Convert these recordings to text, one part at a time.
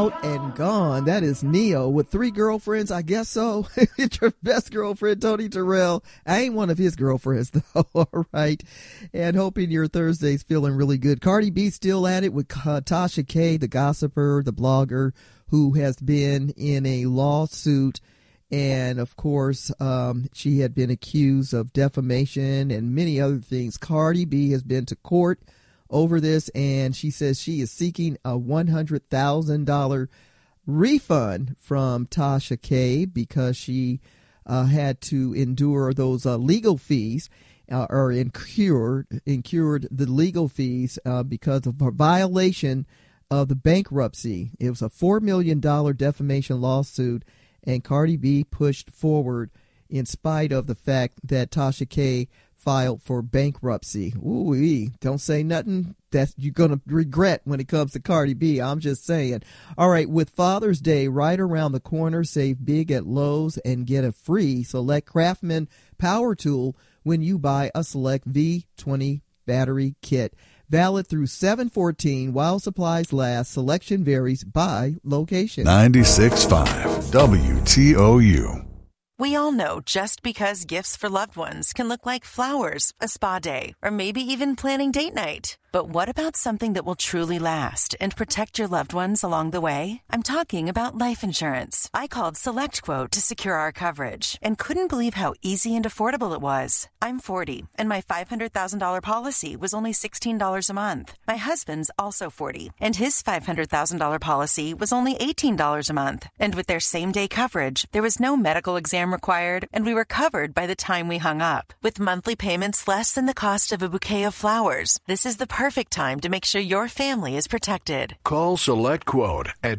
out and gone. That is Neo with 3 girlfriends, I guess so. It's your best girlfriend, Tony Terrell. I ain't one of his girlfriends, though. All right. And hoping your Thursday's feeling really good. Cardi B still at it with Tasha K, the gossiper, the blogger, who has been in a lawsuit. And, of course, she had been accused of defamation and many other things. Cardi B has been to court over this, and she says she is seeking a $100,000 refund from Tasha K because she had to endure those legal fees or incurred the legal fees because of her violation of the bankruptcy. It was a $4 million defamation lawsuit, and Cardi B pushed forward in spite of the fact that Tasha K filed for bankruptcy. Ooh, don't say nothing that you're going to regret when it comes to Cardi B. I'm just saying. All right, with Father's Day right around the corner, save big at Lowe's and get a free Select Craftsman power tool when you buy a Select V20 battery kit. Valid through 7/14 while supplies last. Selection varies by location. 96.5 WTOU. We all know just because gifts for loved ones can look like flowers, a spa day, or maybe even planning date night. But what about something that will truly last and protect your loved ones along the way? I'm talking about life insurance. I called SelectQuote to secure our coverage and couldn't believe how easy and affordable it was. I'm 40, and my $500,000 policy was only $16 a month. My husband's also 40, and his $500,000 policy was only $18 a month. And with their same-day coverage, there was no medical exam required, and we were covered by the time we hung up. With monthly payments less than the cost of a bouquet of flowers, this is the perfect time to make sure your family is protected. Call SelectQuote at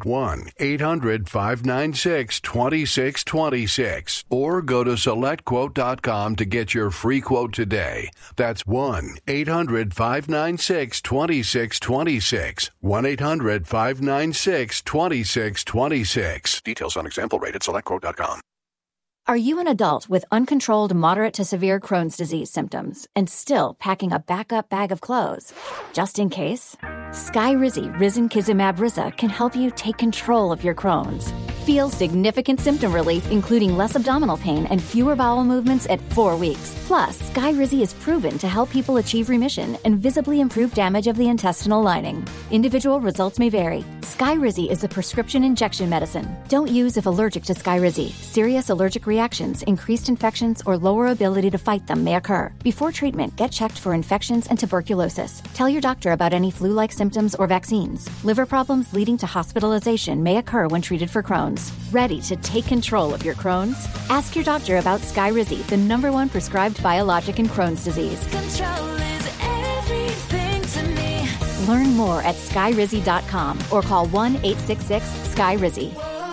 1-800-596-2626 or go to SelectQuote.com to get your free quote today. That's 1-800-596-2626. 1-800-596-2626. Details on example rate at SelectQuote.com. Are you an adult with uncontrolled moderate to severe Crohn's disease symptoms and still packing a backup bag of clothes? Just in case? Skyrizi Risankizumab Riza can help you take control of your Crohn's. Feel significant symptom relief, including less abdominal pain and fewer bowel movements at 4 weeks. Plus, Skyrizi is proven to help people achieve remission and visibly improve damage of the intestinal lining. Individual results may vary. Skyrizi is a prescription injection medicine. Don't use if allergic to Skyrizi. Serious allergic reactions, increased infections, or lower ability to fight them may occur. Before treatment, get checked for infections and tuberculosis. Tell your doctor about any flu-like symptoms or vaccines. Liver problems leading to hospitalization may occur when treated for Crohn's. Ready to take control of your Crohn's? Ask your doctor about Skyrizi, the #1 prescribed biologic in Crohn's disease. Control is everything to me. Learn more at Skyrizi.com or call 1-866-SKYRIZI.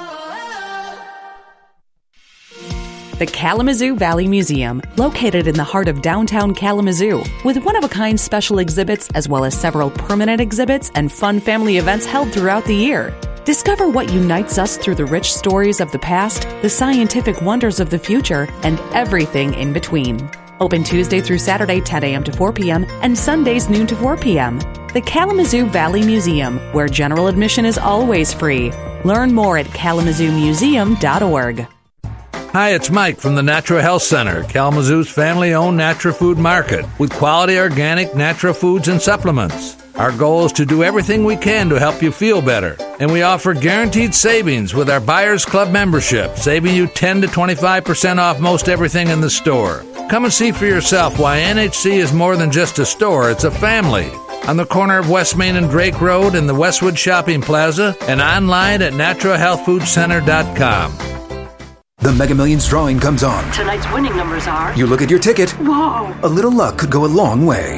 The Kalamazoo Valley Museum, located in the heart of downtown Kalamazoo, with one-of-a-kind special exhibits as well as several permanent exhibits and fun family events held throughout the year. Discover what unites us through the rich stories of the past, the scientific wonders of the future, and everything in between. Open Tuesday through Saturday, 10 a.m. to 4 p.m., and Sundays, noon to 4 p.m. The Kalamazoo Valley Museum, where general admission is always free. Learn more at kalamazoomuseum.org. Hi, it's Mike from the Natural Health Center, Kalamazoo's family-owned natural food market, with quality organic natural foods and supplements. Our goal is to do everything we can to help you feel better. And we offer guaranteed savings with our Buyers Club membership, saving you 10 to 25% off most everything in the store. Come and see for yourself why NHC is more than just a store, it's a family. On the corner of West Main and Drake Road in the Westwood Shopping Plaza and online at naturalhealthfoodcenter.com. The Mega Millions drawing comes on. Tonight's winning numbers are... You look at your ticket. Whoa! A little luck could go a long way.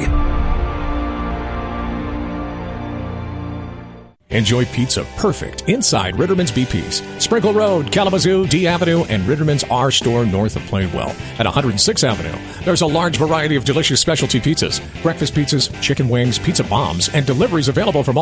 Enjoy pizza perfect inside Ritterman's BP's. Sprinkle Road, Kalamazoo, D Avenue, and Ritterman's R Store north of Plainwell. At 106th Avenue, there's a large variety of delicious specialty pizzas, breakfast pizzas, chicken wings, pizza bombs, and deliveries available from